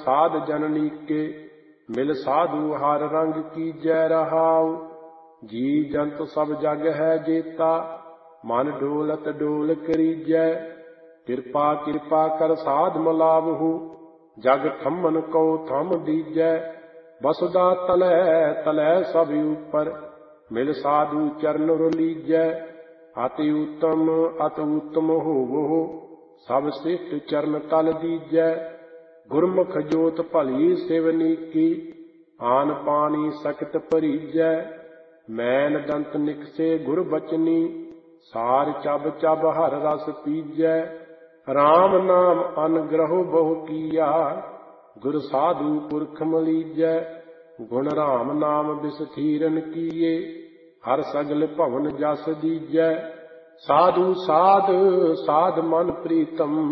ਸਾਧ ਜਨਨੀ ਕੇ ਮਿਲ ਸਾਧੂ ਹਰ ਰੰਗ ਕੀਜੈ ਰਹਾਉ। ਜੀ ਜੰਤ ਸਭ ਜਗ ਹੈ ਜੇਤਾ ਮਨ ਡੋਲਤ ਡੋਲ ਕਰੀਜੈ। ਕਿਰਪਾ ਕਿਰਪਾ ਕਰ ਸਾਧ ਮਲਾਵਹੂ ਜਗ ਥੰਮਨ ਕਉ ਥੰਮ ਦੀਜੈ। ਬਸੁਦਾ ਤਲੈ ਤਲੈ ਸਭ ਉਪਰ ਮਿਲ ਸਾਧੂ ਚਰਨ ਰਲੀਜੈ। ਅਤਿ ਉਤਮ ਹੋਵੋ ਸਭ ਸਿਸ਼ਟ ਚਰਨ ਤਲ ਦੀਜੈ। ਗੁਰਮੁਖ ਜੋਤ ਭਲੀ ਸਿਵਨੀ ਕੀ ਆਨ ਪਾਣੀ ਸਕਤ ਭਰੀਜੈ। ਮੈਨ ਦੰਤ ਨਿਕਸੇ ਗੁਰ ਬਚਨੀ ਸਾਰ ਚੱਬ ਚੱਬ ਹਰ ਰਸ ਪੀਜੈ। ਰਾਮ ਨਾਮ ਅਨਗ੍ਰਹੁ ਬਹੁ ਕੀਆ ਗੁਰ ਸਾਧੂ ਪੁਰਖ ਮਲੀਜੈ। ਗੁਣ ਰਾਮ ਨਾਮ ਬਿਸਥੀਰਨ ਕੀਏ ਹਰ ਸਗਲ ਭਵਨ ਜਸ ਦੀਜੈ। ਸਾਧੂ ਸਾਧ ਸਾਧ ਮਨ ਪ੍ਰੀਤਮ